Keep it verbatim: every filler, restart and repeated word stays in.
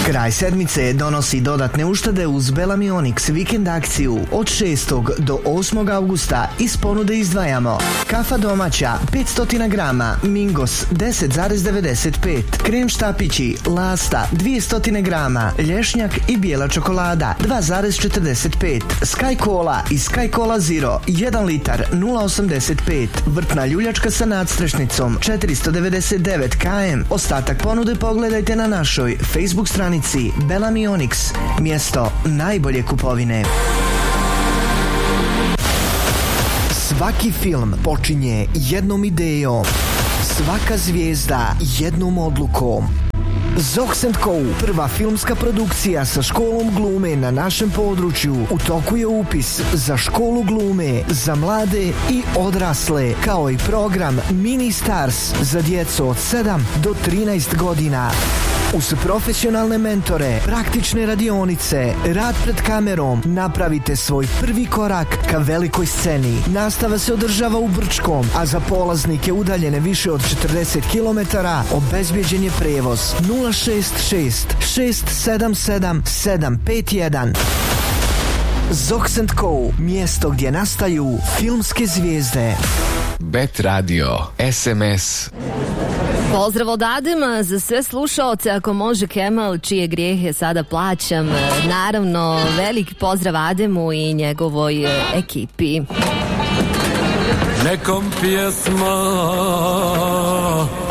Kraj sedmice donosi dodatne uštede uz Bellamy Onyx vikend akciju. Od šestog do osmog avgusta iz ponude izdvajamo kafa domaća petsto grama Mingos deset zarez devedeset pet, krem štapići Lasta dvjesto grama, lješnjak i bijela čokolada dva zarez četrdeset pet, Sky Cola i Sky Cola Zero jedan litar nula osamdeset pet, vrtna ljuljačka sa nadstrešnicom četiristo devedeset devet kilograma. Ostatak ponude pogledajte na našoj Facebook stranici Bellamy Onyx, mjesto najbolje kupovine. Svaki film počinje jednom idejom, svaka zvijezda jednom odlukom. Zox and Co, prva filmska produkcija sa školom glume na našem području. U toku je upis za školu glume za mlade i odrasle, kao i program Mini Stars za djecu od sedam do trinaest godina. Uz profesionalne mentore, praktične radionice, rad pred kamerom, napravite svoj prvi korak ka velikoj sceni. Nastava se održava u Brčkom, a za polaznike udaljene više od četrdeset kilometara obezbjeđen je prevoz nula šest šest šest sedam sedam sedam pet jedan. Zox and Co, mjesto gdje nastaju filmske zvijezde. Bet Radio, es em es. Pozdrav od Adema za sve slušaoce, ako može Kemal, čije grijehe sada plaćam. Naravno, veliki pozdrav Ademu i njegovoj ekipi. Nekom pjesma